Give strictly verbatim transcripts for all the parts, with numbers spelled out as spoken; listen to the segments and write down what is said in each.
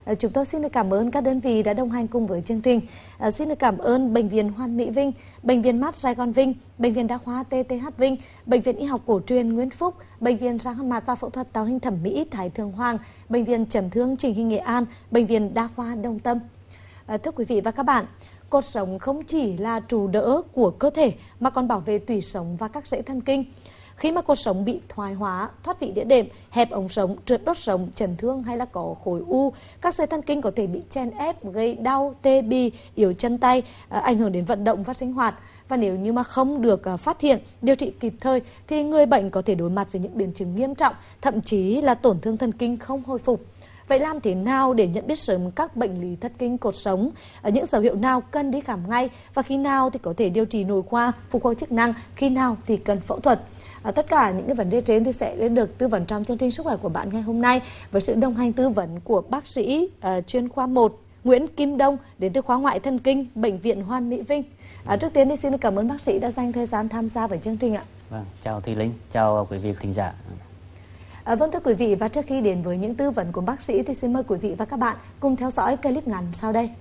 Chúng tôi xin được cảm ơn các đơn vị đã đồng hành cùng với chương trình. À, xin được cảm ơn Bệnh viện Hoàn Mỹ Vinh, Bệnh viện Mắt Sài Gòn Vinh, Bệnh viện Đa khoa tê tê hát Vinh, Bệnh viện Y học cổ truyền Nguyễn Phúc, Bệnh viện răng hàm mặt và phẫu thuật tạo hình thẩm mỹ Thái Thượng Hoàng, Bệnh viện chấn thương chỉnh hình Nghệ An, Bệnh viện Đa khoa Đồng Tâm. À, thưa quý vị và các bạn, cột sống không chỉ là trụ đỡ của cơ thể mà còn bảo vệ tủy sống và các rễ thần kinh. Khi mà cột sống bị thoái hóa, thoát vị đĩa đệm, hẹp ống sống, trượt đốt sống, chấn thương hay là có khối u, các dây thần kinh có thể bị chen ép, gây đau, tê bì, yếu chân tay, ảnh hưởng đến vận động và sinh hoạt. Và nếu như mà không được phát hiện, điều trị kịp thời thì người bệnh có thể đối mặt với những biến chứng nghiêm trọng, thậm chí là tổn thương thần kinh không hồi phục. Vậy làm thế nào để nhận biết sớm các bệnh lý thất kinh cột sống, những dấu hiệu nào cần đi khám ngay và khi nào thì có thể điều trị nội khoa, phục hồi chức năng, khi nào thì cần phẫu thuật? À, tất cả những cái vấn đề trên thì sẽ được tư vấn trong chương trình sức khỏe của bạn ngày hôm nay với sự đồng hành tư vấn của bác sĩ uh, chuyên khoa một Nguyễn Kim Đông đến từ khoa ngoại thần kinh Bệnh viện Hoàn Mỹ Vinh. À, trước tiên thì xin cảm ơn bác sĩ đã dành thời gian tham gia với chương trình ạ. Vâng, chào Thùy Linh, chào quý vị thính giả. À, vâng thưa quý vị, và trước khi đến với những tư vấn của bác sĩ thì xin mời quý vị và các bạn cùng theo dõi clip ngắn sau đây.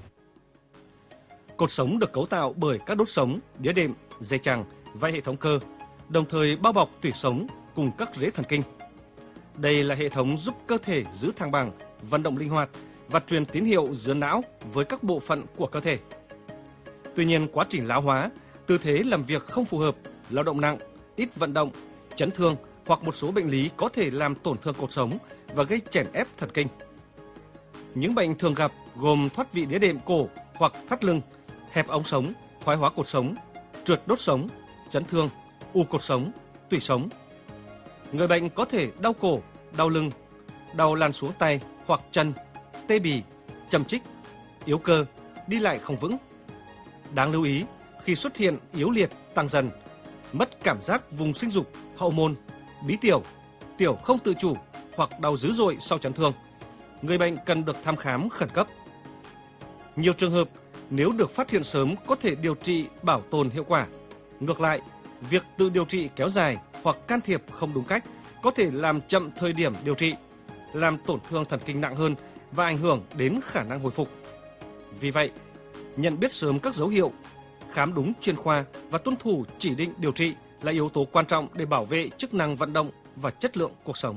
Cột sống được cấu tạo bởi các đốt sống, đĩa đệm, dây chằng và hệ thống cơ, đồng thời bao bọc tủy sống cùng các rễ thần kinh. Đây là hệ thống giúp cơ thể giữ thăng bằng, vận động linh hoạt và truyền tín hiệu giữa não với các bộ phận của cơ thể. Tuy nhiên, quá trình lão hóa, tư thế làm việc không phù hợp, lao động nặng, ít vận động, chấn thương hoặc một số bệnh lý có thể làm tổn thương cột sống và gây chèn ép thần kinh. Những bệnh thường gặp gồm thoát vị đĩa đệm cổ hoặc thắt lưng, hẹp ống sống, thoái hóa cột sống, trượt đốt sống, chấn thương, u cột sống, tủy sống. Người bệnh có thể đau cổ, đau lưng, đau lan xuống tay hoặc chân, tê bì, châm chích, yếu cơ, đi lại không vững. Đáng lưu ý, khi xuất hiện yếu liệt tăng dần, mất cảm giác vùng sinh dục, hậu môn, bí tiểu, tiểu không tự chủ hoặc đau dữ dội sau chấn thương, người bệnh cần được thăm khám khẩn cấp. Nhiều trường hợp nếu được phát hiện sớm có thể điều trị bảo tồn hiệu quả. Ngược lại, việc tự điều trị kéo dài hoặc can thiệp không đúng cách có thể làm chậm thời điểm điều trị, làm tổn thương thần kinh nặng hơn và ảnh hưởng đến khả năng hồi phục. Vì vậy, nhận biết sớm các dấu hiệu, khám đúng chuyên khoa và tuân thủ chỉ định điều trị là yếu tố quan trọng để bảo vệ chức năng vận động và chất lượng cuộc sống.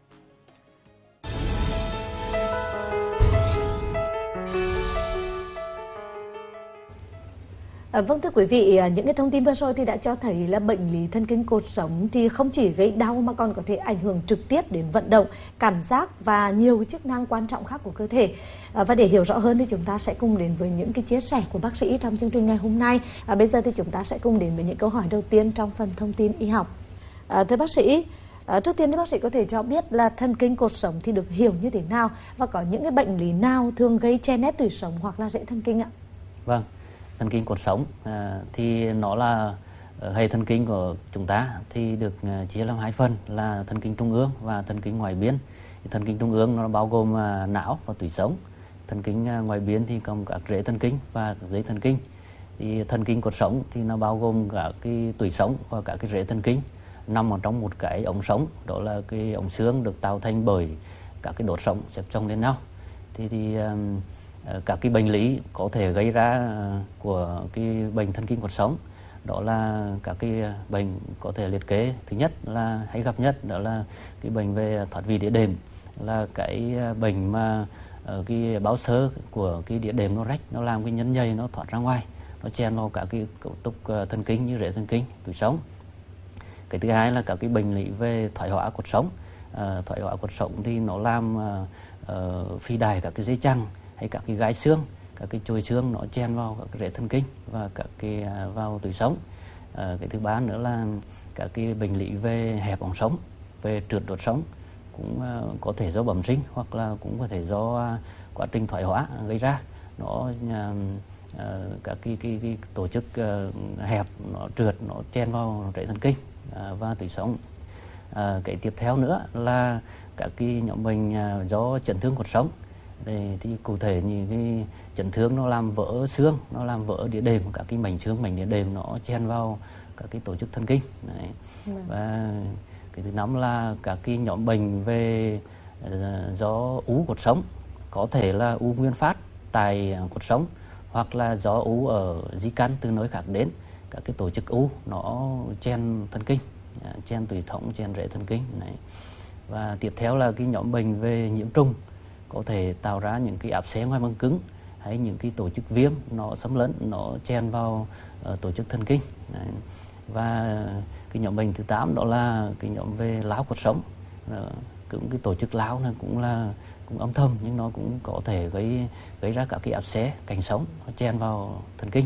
À, vâng thưa quý vị, những cái thông tin vừa rồi thì đã cho thấy là bệnh lý thần kinh cột sống thì không chỉ gây đau mà còn có thể ảnh hưởng trực tiếp đến vận động, cảm giác và nhiều cái chức năng quan trọng khác của cơ thể. À, và để hiểu rõ hơn thì chúng ta sẽ cùng đến với những cái chia sẻ của bác sĩ trong chương trình ngày hôm nay. À, bây giờ thì chúng ta sẽ cùng đến với những câu hỏi đầu tiên trong phần thông tin y học. À, thưa bác sĩ, à, trước tiên thì bác sĩ có thể cho biết là thần kinh cột sống thì được hiểu như thế nào và có những cái bệnh lý nào thường gây chen ép tủy sống hoặc là rễ thần kinh ạ? Vâng. Thần kinh cột sống à, thì nó là hệ thần kinh của chúng ta thì được uh, chia làm hai phần là thần kinh trung ương và thần kinh ngoại biên. Thần kinh trung ương nó bao gồm uh, não và tủy sống. Thần kinh uh, ngoại biên thì gồm các rễ thần kinh và dây thần kinh. Thì thần kinh cột sống thì nó bao gồm cả cái tủy sống và cả cái rễ thần kinh nằm ở trong một cái ống sống, đó là cái ống xương được tạo thành bởi các cái đốt sống xếp chồng lên nhau. Thì thì um, các cái bệnh lý có thể gây ra của cái bệnh thần kinh cột sống đó là các cái bệnh có thể liệt kê. Thứ nhất là hay gặp nhất đó là cái bệnh về thoát vị đĩa đệm, là cái bệnh mà cái báo xơ của cái đĩa đệm nó rách, nó làm cái nhân nhầy nó thoát ra ngoài, nó chen vào cả cái cấu trúc thần kinh như rễ thần kinh, tủy sống. Cái thứ hai là các cái bệnh lý về thoái hóa cột sống. À, thoái hóa cột sống thì nó làm uh, phi đài các cái dây chằng hay các cái gai xương, các cái chồi xương nó chen vào các cái rễ thần kinh và các cái uh, vào tủy sống. Uh, cái thứ ba nữa là các cái bệnh lý về hẹp ống sống, về trượt đốt sống cũng uh, có thể do bẩm sinh hoặc là cũng có thể do uh, quá trình thoái hóa gây ra. Nó uh, uh, các cái, cái, cái tổ chức uh, hẹp nó trượt, nó chen vào rễ thần kinh uh, và tủy sống. Uh, cái tiếp theo nữa là các cái nhóm bệnh uh, do chấn thương cột sống. Thì, thì cụ thể như cái chấn thương nó làm vỡ xương, nó làm vỡ đĩa đệm, các cái mảnh xương, mảnh đĩa đệm nó chen vào các cái tổ chức thần kinh. Đấy. Ừ. Và cái thứ năm là các cái nhóm bệnh về uh, do ú cột sống. có thể là u nguyên phát tại cột sống, hoặc là do u ở di căn từ nơi khác đến, các cái tổ chức u nó chen thần kinh, chen tủy thống, chen rễ thần kinh này. Và tiếp theo là cái nhóm bệnh về nhiễm trùng, có thể tạo ra những cái áp xé ngoài màng cứng hay những cái tổ chức viêm nó xâm lấn, nó chen vào uh, tổ chức thần kinh. Đấy. Và cái nhóm bệnh thứ tám đó là cái nhóm về lão cột sống. Uh, cũng cái tổ chức lão này cũng là cũng âm thầm, nhưng nó cũng có thể gây gây ra các cái áp xé cánh sống, nó chen vào thần kinh.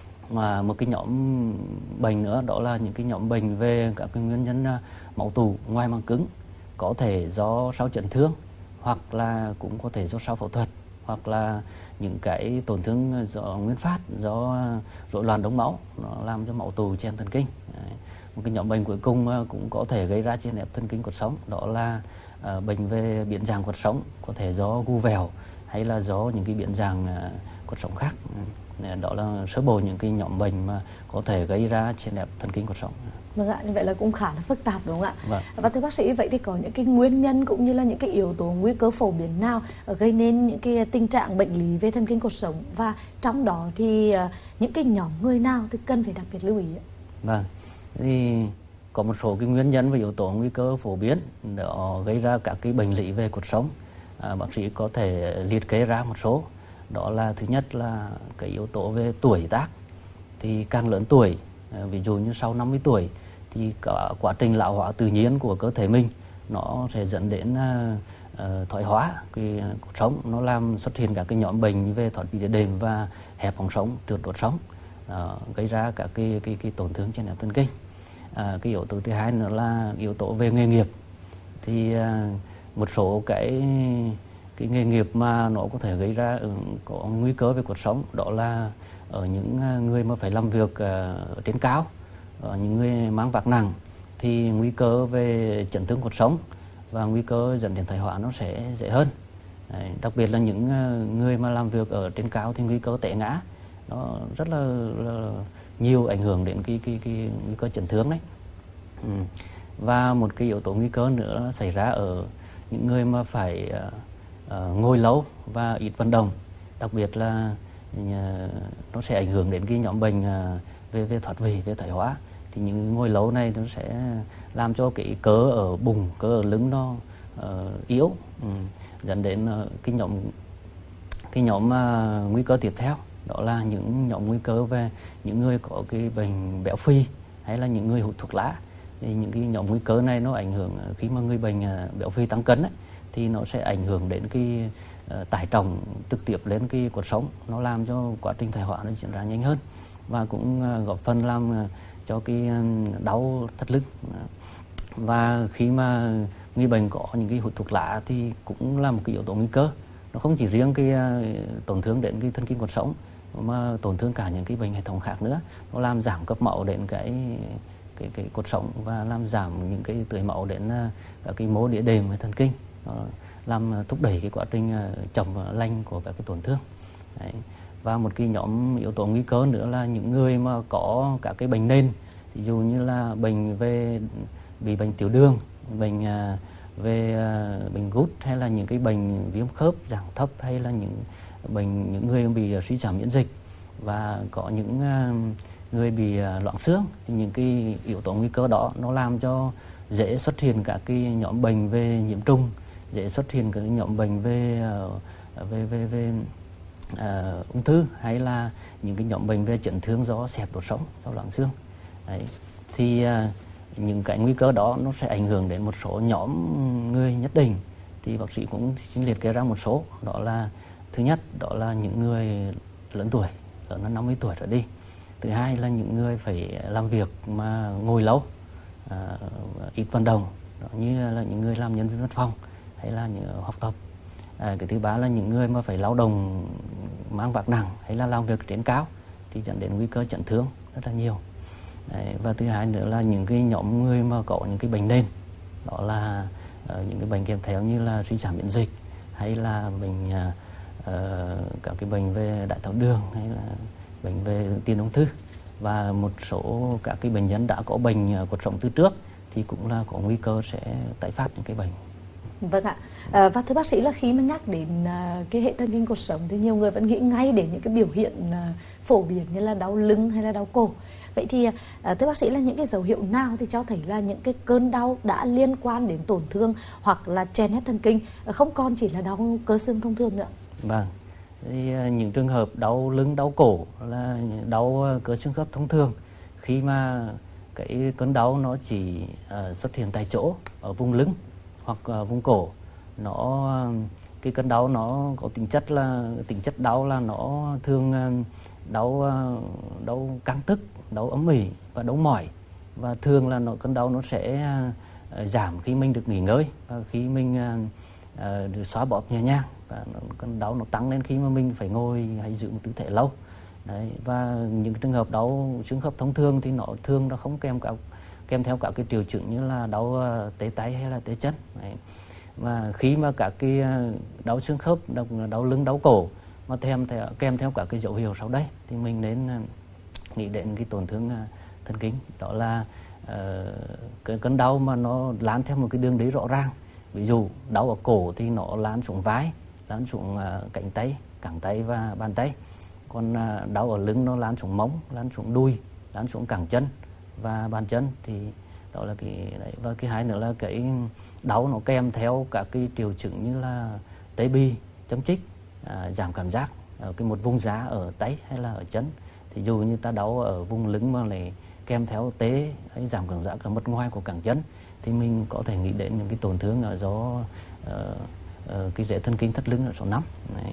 Mà một cái nhóm bệnh nữa đó là những cái nhóm bệnh về các cái nguyên nhân uh, máu tụ ngoài màng cứng, có thể do sau chấn thương, hoặc là cũng có thể do sau phẫu thuật, hoặc là những cái tổn thương do nguyên phát, do rối loạn đông máu, nó làm cho máu tụ chen thần kinh. Đấy. Một cái nhóm bệnh cuối cùng cũng có thể gây ra chèn ép thần kinh cột sống, đó là uh, bệnh về biến dạng cột sống, có thể do gu vèo hay là do những cái biến dạng uh, cột sống khác. Đó là sơ bộ những cái nhóm bệnh mà có thể gây ra chèn ép thần kinh cột sống. Vâng ạ, như vậy là cũng khá là phức tạp đúng không ạ? Vâng. Và thưa bác sĩ, vậy thì có những cái nguyên nhân cũng như là những cái yếu tố nguy cơ phổ biến nào gây nên những cái tình trạng bệnh lý về thần kinh cột sống, và trong đó thì những cái nhóm người nào thì cần phải đặc biệt lưu ý ạ? Vâng, thì có một số cái nguyên nhân và yếu tố nguy cơ phổ biến đó gây ra các cái bệnh lý về cột sống. À, bác sĩ có thể liệt kê ra một số. Đó là thứ nhất là cái yếu tố về tuổi tác. Thì càng lớn tuổi, ví dụ như sau năm mươi tuổi, thì cả quá trình lão hóa tự nhiên của cơ thể mình nó sẽ dẫn đến uh, thoái hóa cái cột sống, nó làm xuất hiện các cái nhóm bệnh về thoát vị đĩa đệm và hẹp họng sống, trượt đốt sống, uh, gây ra các cái cái cái tổn thương chèn ép thần kinh. Uh, cái yếu tố thứ hai nữa là yếu tố về nghề nghiệp. Thì uh, một số cái cái nghề nghiệp mà nó có thể gây ra có nguy cơ về cột sống, đó là ở những người mà phải làm việc ở trên cao, ở những người mang vác nặng, thì nguy cơ về chấn thương cột sống và nguy cơ dẫn đến thoái hóa nó sẽ dễ hơn. Đấy, đặc biệt là những người mà làm việc ở trên cao thì nguy cơ té ngã nó rất là, là nhiều, ảnh hưởng đến cái cái cái nguy cơ chấn thương đấy. Ừ. Và một cái yếu tố nguy cơ nữa xảy ra ở những người mà phải uh, ngồi lâu và ít vận động, đặc biệt là uh, nó sẽ ảnh hưởng đến cái nhóm bệnh uh, về về thoát vị, về thoái hóa. Thì những ngồi lâu này nó sẽ làm cho cái cớ ở bụng, cớ ở lưng nó uh, yếu, ừ. dẫn đến uh, cái nhóm cái nhóm uh, nguy cơ tiếp theo, đó là những nhóm nguy cơ về những người có cái bệnh béo phì hay là những người hút thuốc lá. Thì những cái nhóm nguy cơ này nó ảnh hưởng khi mà người bệnh béo phì tăng cân ấy, thì nó sẽ ảnh hưởng đến cái uh, tải trọng trực tiếp lên cái cột sống, nó làm cho quá trình thoái hóa nó diễn ra nhanh hơn và cũng uh, góp phần làm uh, cho cái uh, đau thắt lưng. Và khi mà người bệnh có những cái hút thuốc lá thì cũng là một cái yếu tố nguy cơ. Nó không chỉ riêng cái uh, tổn thương đến cái thần kinh cột sống mà tổn thương cả những cái bệnh hệ thống khác nữa. Nó làm giảm cấp máu đến cái cái cái cột sống và làm giảm những cái tưới máu đến uh, các cái mô đĩa đệm thần kinh, nó làm thúc đẩy cái quá trình uh, chậm lành của các cái tổn thương. Đấy. Và một cái nhóm yếu tố nguy cơ nữa là những người mà có các cái bệnh nền, ví dụ như là bệnh về bị bệnh tiểu đường, bệnh uh, về uh, bệnh gút, hay là những cái bệnh viêm khớp dạng thấp, hay là những bệnh những người bị suy giảm miễn dịch và có những uh, người bị loãng xương. Thì những cái yếu tố nguy cơ đó nó làm cho dễ xuất hiện các cái nhóm bệnh về nhiễm trùng, dễ xuất hiện các cái nhóm bệnh về về về, về uh, ung thư, hay là những cái nhóm bệnh về chấn thương do xẹp đốt sống, do loãng xương. Đấy. Thì uh, những cái nguy cơ đó nó sẽ ảnh hưởng đến một số nhóm người nhất định. Thì bác sĩ cũng xin liệt kê ra một số, đó là thứ nhất đó là những người lớn tuổi, lớn hơn năm mươi tuổi trở đi. Thứ hai là những người phải làm việc mà ngồi lâu, à, ít vận động, đó như là những người làm nhân viên văn phòng hay là những học tập. À, cái thứ ba là những người mà phải lao động mang vác nặng hay là làm việc trên cao thì dẫn đến nguy cơ chấn thương rất là nhiều. Đấy, và thứ hai nữa là những cái nhóm người mà có những cái bệnh nền, đó là uh, những cái bệnh kèm theo như là suy giảm miễn dịch, hay là bệnh uh, uh, các cái bệnh về đái tháo đường, hay là bệnh về tiền ung thư, và một số các cái bệnh nhân đã có bệnh cột sống từ trước thì cũng là có nguy cơ sẽ tái phát những cái bệnh. Vâng ạ. À, và thưa bác sĩ là khi mà nhắc đến à, cái hệ thần kinh cột sống thì nhiều người vẫn nghĩ ngay đến những cái biểu hiện à, phổ biến như là đau lưng hay là đau cổ. Vậy thì à, thưa bác sĩ là những cái dấu hiệu nào thì cho thấy là những cái cơn đau đã liên quan đến tổn thương hoặc là chèn ép thần kinh, không còn chỉ là đau cơ xương thông thường nữa? Vâng. Thì những trường hợp đau lưng, đau cổ là đau cơ xương khớp thông thường, khi mà cái cơn đau nó chỉ uh, xuất hiện tại chỗ ở vùng lưng hoặc uh, vùng cổ, nó cái cơn đau nó có tính chất là tính chất đau là nó thường uh, đau uh, đau căng tức, đau ấm ỉ và đau mỏi, và thường là nó cơn đau nó sẽ uh, giảm khi mình được nghỉ ngơi và khi mình uh, uh, được xóa bóp nhẹ nhàng, và cơn đau nó tăng lên khi mà mình phải ngồi hay giữ một tư thế lâu. Đấy, và những trường hợp đau xương khớp thông thường thì nó thường nó không kèm cả kèm theo các cái triệu chứng như là đau uh, tê tay hay là tê chân. Đấy. Và khi mà các cái đau xương khớp, đau, đau lưng, đau cổ mà kèm theo kèm theo các cái dấu hiệu sau đây thì mình nên uh, nghĩ đến cái tổn thương uh, thần kinh, đó là uh, cái cơn đau mà nó lan theo một cái đường đi rõ ràng. Ví dụ đau ở cổ thì nó lan xuống vai, lan xuống uh, cánh tay, cẳng tay và bàn tay. Còn uh, đau ở lưng nó lan xuống mông, lan xuống đùi, lan xuống cẳng chân và bàn chân, thì đó là cái đấy. Và cái hai nữa là cái đau nó kèm theo các cái triệu chứng như là tê bì, chấm chích, uh, giảm cảm giác ở cái một vùng giá ở tay hay là ở chân. Thì dù như ta đau ở vùng lưng mà lại kèm theo tê hay giảm cảm giác ở mặt ngoài của cẳng chân thì mình có thể nghĩ đến những cái tổn thương ở do uh, uh, cái rễ thần kinh thắt lưng ở số năm. Đấy.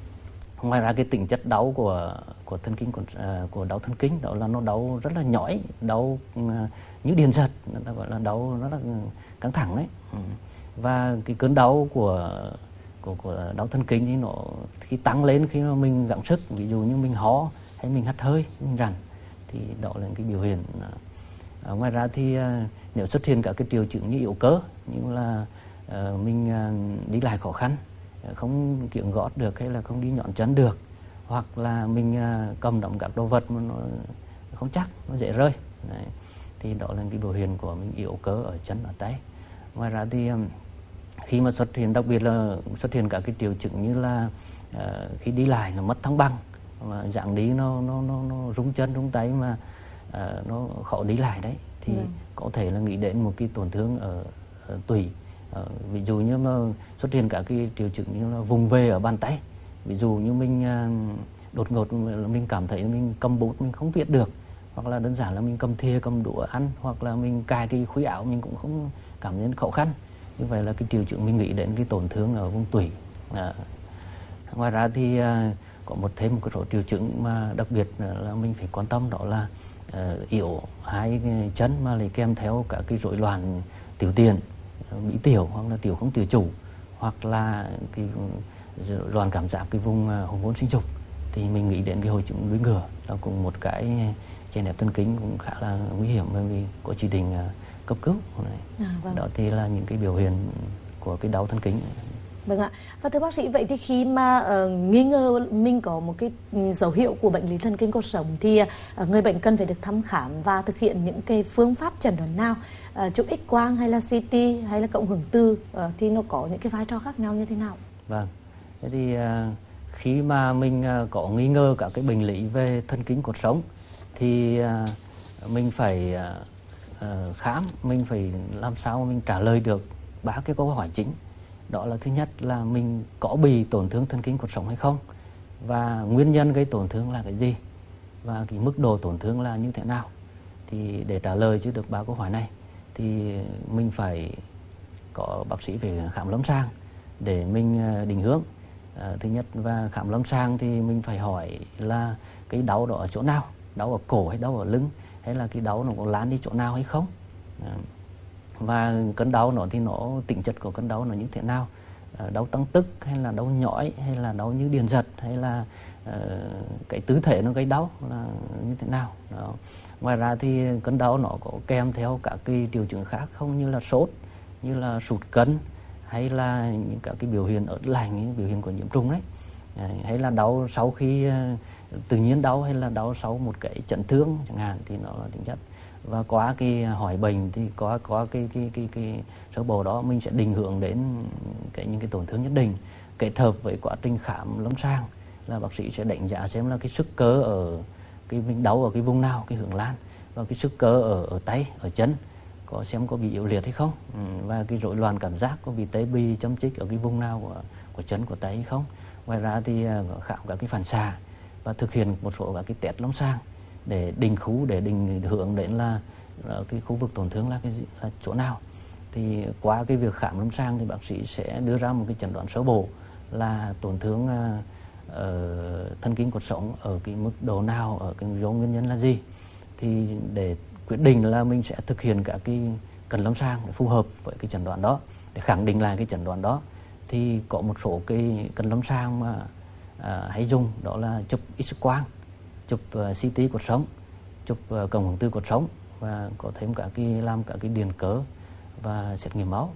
Ngoài ra cái tính chất đau của của thần kinh của, uh, của đau thần kinh đó là nó đau rất là nhói, đau uh, như điện giật, người ta gọi là đau rất là căng thẳng đấy. Ừ. Và cái cơn đau của của của đau thần kinh thì nó khi tăng lên khi mà mình gắng sức, ví dụ như mình ho hay mình hắt hơi, mình rằn, thì đó là cái biểu hiện. Uh, ngoài ra thì uh, nếu xuất hiện các cái triệu chứng như yếu cơ, như là uh, mình uh, đi lại khó khăn, không kiễng gót được hay là không đi nhọn chân được, hoặc là mình uh, cầm đóng các đồ vật mà nó không chắc, nó dễ rơi. Đấy. Thì đó là cái biểu hiện của mình yếu cơ ở chân, ở tay. Ngoài ra thì um, khi mà xuất hiện, đặc biệt là xuất hiện các cái triệu chứng như là uh, khi đi lại nó mất thăng bằng, mà dạng đi nó nó nó, nó rung chân rung tay mà uh, nó khó đi lại đấy, thì ừ. có thể là nghĩ đến một cái tổn thương ở, ở tủy. Uh, ví dụ như mà xuất hiện các cái triệu chứng như là vùng về ở bàn tay, ví dụ như mình uh, đột ngột mình cảm thấy mình cầm bút mình không viết được, hoặc là đơn giản là mình cầm thìa cầm đũa ăn, hoặc là mình cài cái khuy áo mình cũng không cảm thấy khó khăn. Như vậy là cái triệu chứng mình nghĩ đến cái tổn thương ở vùng tủy. Uh, ngoài ra thì uh, có một thêm một cái số triệu chứng mà đặc biệt là mình phải quan tâm, đó là uh, yếu hai chân mà lại kèm theo cả cái rối loạn tiểu tiện, bí tiểu hoặc là tiểu không tự chủ, hoặc là cái loạn cảm giác cái vùng hormone sinh dục, thì mình nghĩ đến cái hội chứng đuối ngửa là cũng một cái chèn ép thần kinh cũng khá là nguy hiểm, bởi vì có chỉ định cấp cứu. À, vâng. Đó thì là những cái biểu hiện của cái đau thần kinh. Vâng ạ. Và thưa bác sĩ, vậy thì khi mà uh, nghi ngờ mình có một cái dấu hiệu của bệnh lý thần kinh cột sống thì uh, người bệnh cần phải được thăm khám và thực hiện những cái phương pháp chẩn đoán nào? Uh, chụp X quang hay là xê tê hay là cộng hưởng từ uh, thì nó có những cái vai trò khác nhau như thế nào? Vâng. Thế thì uh, khi mà mình uh, có nghi ngờ các cái bệnh lý về thần kinh cột sống thì uh, mình phải uh, uh, khám, mình phải làm sao mà mình trả lời được ba cái câu hỏi chính. Đó là thứ nhất là mình có bị tổn thương thần kinh cột sống hay không, và nguyên nhân gây tổn thương là cái gì, và cái mức độ tổn thương là như thế nào. Thì để trả lời cho được ba câu hỏi này thì mình phải có bác sĩ về khám lâm sàng để mình định hướng. À, thứ nhất, và khám lâm sàng thì mình phải hỏi là cái đau đó ở chỗ nào, đau ở cổ hay đau ở lưng, hay là cái đau nó có lan đi chỗ nào hay không. À, và cơn đau nó thì nó tính chất của cơn đau nó như thế nào, à, đau tăng tức hay là đau nhói hay là đau như điện giật, hay là uh, cái tư thế nó gây đau là như thế nào. Đó. Ngoài ra thì cơn đau nó có kèm theo các cái triệu chứng khác không, như là sốt, như là sụt cân, hay là những các cái biểu hiện ớn lạnh, biểu hiện của nhiễm trùng đấy, à, hay là đau sau khi uh, tự nhiên đau, hay là đau sau một cái chấn thương chẳng hạn, thì nó là tính chất. và qua cái hỏi bệnh thì có có cái cái cái cái sơ bộ đó mình sẽ định hướng đến cái những cái tổn thương nhất định, kết hợp với quá trình khám lâm sàng là bác sĩ sẽ đánh giá xem là cái sức cơ ở cái mình đau ở cái vùng nào, cái hướng lan, và cái sức cơ ở ở tay, ở chân có xem có bị yếu liệt hay không, ừ, và cái rối loạn cảm giác có bị tê bì châm chích ở cái vùng nào của của chân, của tay hay không. Ngoài ra thì uh, khám các cái phản xạ và thực hiện một số các cái test lâm sàng để định khu, để định hướng đến là, là cái khu vực tổn thương là cái gì, là chỗ nào. Thì qua cái việc khám lâm sàng thì bác sĩ sẽ đưa ra một cái chẩn đoán sơ bộ là tổn thương uh, ở thần kinh cột sống ở cái mức độ nào, ở cái do nguyên nhân là gì, thì để quyết định là mình sẽ thực hiện các cái cần lâm sàng để phù hợp với cái chẩn đoán đó, để khẳng định lại cái chẩn đoán đó. Thì có một số cái cần lâm sàng mà à, hay dùng, đó là chụp X quang, chụp uh, xê tê cột sống, chụp uh, cộng hưởng từ cột sống, và có thêm cả cái làm cả cái điện cớ và xét nghiệm máu.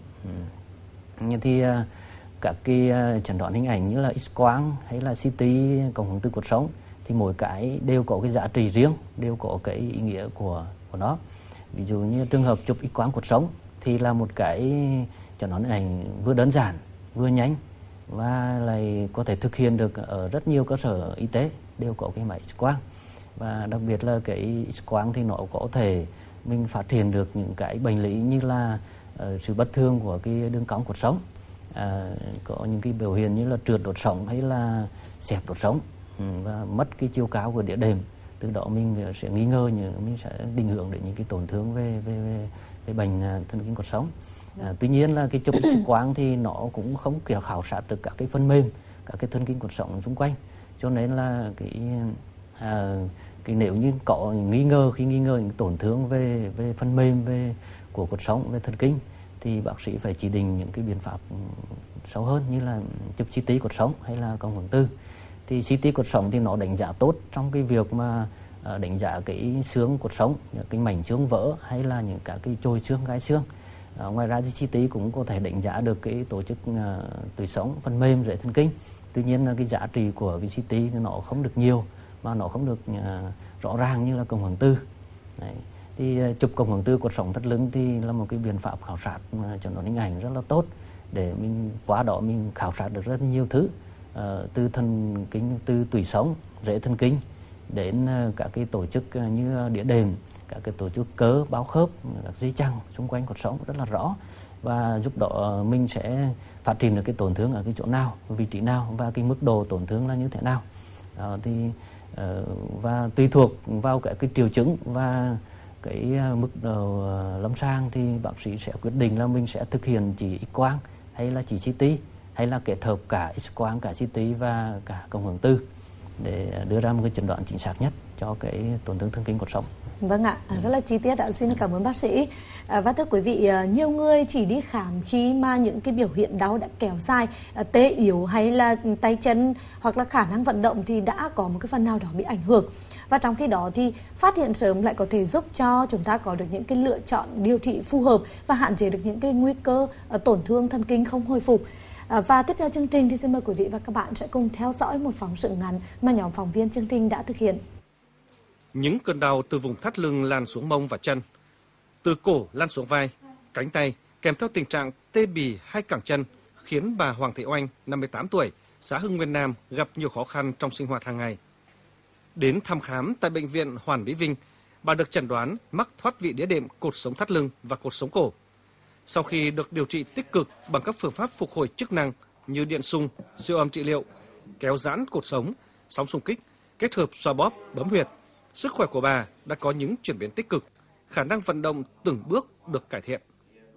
Ừ. Thì uh, các cái uh, chẩn đoán hình ảnh như là X quang hay là xê tê cộng hưởng từ cột sống thì mỗi cái đều có cái giá trị riêng, đều có cái ý nghĩa của của nó. Ví dụ như trường hợp chụp X quang cột sống thì là một cái chẩn đoán hình ảnh vừa đơn giản, vừa nhanh, và lại có thể thực hiện được ở rất nhiều cơ sở y tế đều có cái máy X quang. Và đặc biệt là cái X quang thì nó có thể mình phát hiện được những cái bệnh lý như là uh, sự bất thường của cái đường cong cột sống, uh, có những cái biểu hiện như là trượt đột sống hay là xẹp đột sống, um, và mất cái chiều cao của đĩa đệm. Từ đó mình sẽ nghi ngờ, như mình sẽ định hướng đến những cái tổn thương về về về, về bệnh thần kinh cột sống. À, tuy nhiên là cái chụp X quang thì nó cũng không kiểu khảo sát được các cái phần mềm, các cái thần kinh cột sống xung quanh, cho nên là cái à, cái nếu như có nghi ngờ, khi nghi ngờ những tổn thương về về phần mềm về của cột sống, về thần kinh, thì bác sĩ phải chỉ định những cái biện pháp sâu hơn như là chụp xê tê cột sống hay là cộng hưởng từ. Thì xê tê cột sống thì nó đánh giá tốt trong cái việc mà uh, đánh giá cái xương cột sống, cái mảnh xương vỡ hay là những cả cái chồi xương, gai xương. Uh, ngoài ra thì xê tê cũng có thể đánh giá được cái tổ chức uh, tủy sống, phần mềm, rễ thần kinh. Tuy nhiên là cái giá trị của cái xê tê nó không được nhiều, mà nó không được uh, rõ ràng như là cộng hưởng từ. Đấy. Thì uh, chụp cộng hưởng từ cột sống thắt lưng thì là một cái biện pháp khảo sát uh, chẩn đoán hình ảnh rất là tốt, để mình qua đó mình khảo sát được rất nhiều thứ. Uh, từ thần kinh, từ tủy sống, rễ thần kinh đến uh, các cái tổ chức uh, như đĩa đệm, các cái tổ chức cớ, báo khớp, các dây chằng xung quanh cột sống rất là rõ, và giúp đó uh, mình sẽ phát triển được cái tổn thương ở cái chỗ nào, vị trí nào, và cái mức độ tổn thương là như thế nào. Uh, thì uh, và tùy thuộc vào cái, cái triệu chứng và cái uh, mức độ uh, lâm sàng thì bác sĩ sẽ quyết định là mình sẽ thực hiện chỉ X quang hay là chỉ xê tê, hay là kết hợp cả X quang, cả xê tê và cả cộng hưởng từ để đưa ra một cái chẩn đoán chính xác nhất cho cái tổn thương thần kinh cột sống. Vâng ạ, rất là chi tiết ạ. Xin cảm ơn bác sĩ. À, và thưa quý vị, nhiều người chỉ đi khám khi mà những cái biểu hiện đau đã kéo dài, tê yếu hay là tay chân hoặc là khả năng vận động thì đã có một cái phần nào đó bị ảnh hưởng. Và trong khi đó thì phát hiện sớm lại có thể giúp cho chúng ta có được những cái lựa chọn điều trị phù hợp và hạn chế được những cái nguy cơ tổn thương thần kinh không hồi phục. Và tiếp theo chương trình thì xin mời quý vị và các bạn sẽ cùng theo dõi một phóng sự ngắn mà nhóm phóng viên chương trình đã thực hiện. Những cơn đau từ vùng thắt lưng lan xuống mông và chân, từ cổ lan xuống vai, cánh tay, kèm theo tình trạng tê bì hai cẳng chân, khiến bà Hoàng Thị Oanh, năm mươi tám tuổi, xã Hưng Nguyên Nam gặp nhiều khó khăn trong sinh hoạt hàng ngày. Đến thăm khám tại bệnh viện Hoàn Mỹ Vinh, bà được chẩn đoán mắc thoát vị đĩa đệm cột sống thắt lưng và cột sống cổ. Sau khi được điều trị tích cực bằng các phương pháp phục hồi chức năng như điện xung, siêu âm trị liệu, kéo giãn cột sống, sóng xung kích, kết hợp xoa bóp, bấm huyệt, sức khỏe của bà đã có những chuyển biến tích cực, khả năng vận động từng bước được cải thiện.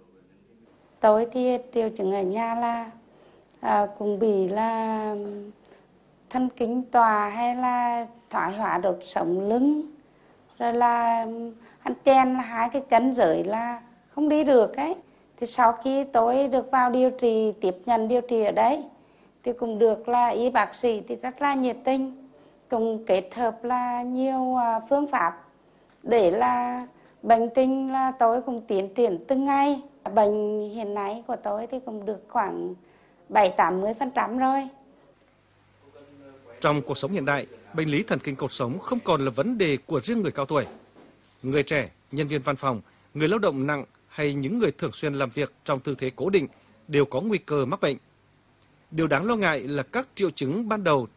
Tôi thì triệu chứng ở nhà là à, cũng bị là thần kinh tòa hay là thoái hóa đột sống lưng, rồi là ăn chen là hai cái chân dưới là không đi được ấy. Thì sau khi tôi được vào điều trị, tiếp nhận điều trị ở đấy, thì cũng được là y bác sĩ thì rất là nhiệt tình, cùng kết hợp là nhiều phương pháp để là bệnh tình là tôi cũng tiến triển từng ngày. Bệnh hiện nay của tôi thì cũng được khoảng bảy tám mươi phần trăm rồi. Trong cuộc sống hiện đại, bệnh lý thần kinh cột sống không còn là vấn đề của riêng người cao tuổi. Người trẻ nhân viên văn phòng, người lao động nặng hay những người thường xuyên làm việc trong tư thế cố định đều có nguy cơ mắc bệnh. Điều đáng lo ngại là các triệu chứng ban đầu